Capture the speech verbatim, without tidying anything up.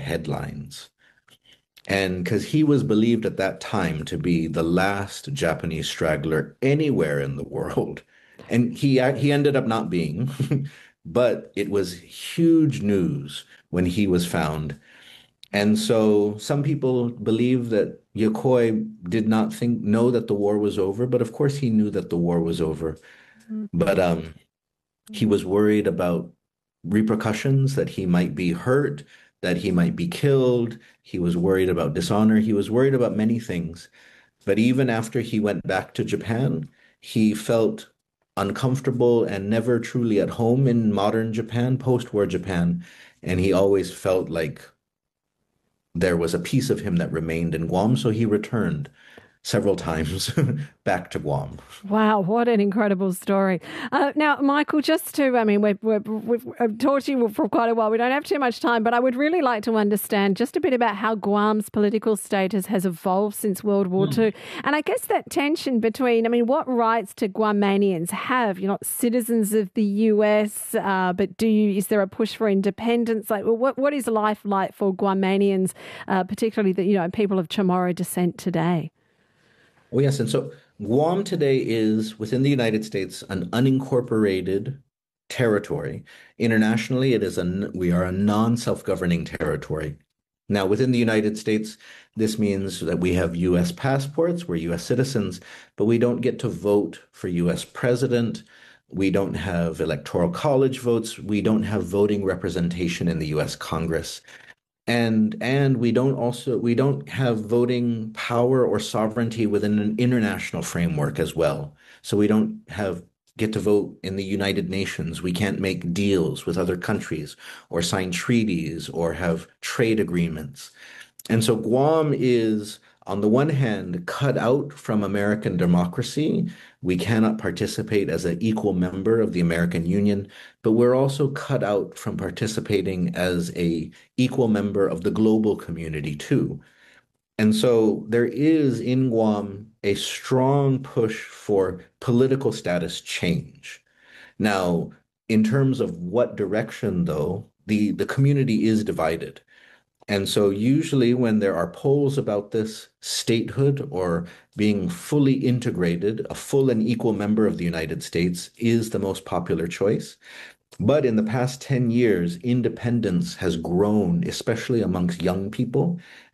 headlines. And because he was believed at that time to be the last Japanese straggler anywhere in the world. And he he ended up not being, but it was huge news when he was found. And so some people believe that Yokoi did not think know that the war was over, but of course he knew that the war was over. But um, he was worried about repercussions, that he might be hurt, that he might be killed. He was worried about dishonor. He was worried about many things. But even after he went back to Japan, he felt uncomfortable and never truly at home in modern Japan, post-war Japan. And he always felt like there was a piece of him that remained in Guam, so he returned several times back to Guam. Wow, what an incredible story. Uh, now, Michael, just to, I mean, we've, we've, we've talked to you for quite a while. We don't have too much time, but I would really like to understand just a bit about how Guam's political status has evolved since World War Mm. Two. And I guess that tension between, I mean, what rights do Guamanians have? You're not citizens of the U S, uh, but do you, is there a push for independence? Like, well, what, what is life like for Guamanians, uh, particularly the, you know, people of Chamorro descent today? Oh, yes. And so Guam today is within the United States an unincorporated territory. Internationally, it is a we are a non-self-governing territory. Now, within the United States, this means that we have U S passports, we're U S citizens, but we don't get to vote for U S president. We don't have electoral college votes. We don't have voting representation in the U S Congress. And and we don't also we don't have voting power or sovereignty within an international framework as well. So we don't have get to vote in the United Nations. We can't make deals with other countries or sign treaties or have trade agreements. And so Guam is, on the one hand, cut out from American democracy. We cannot participate as an equal member of the American Union, but we're also cut out from participating as a equal member of the global community too. And so there is in Guam a strong push for political status change. Now, in terms of what direction, though, the, the community is divided. And so usually when there are polls about this, statehood or being fully integrated, a full and equal member of the United States is the most popular choice. But in the past ten years, independence has grown, especially amongst young people.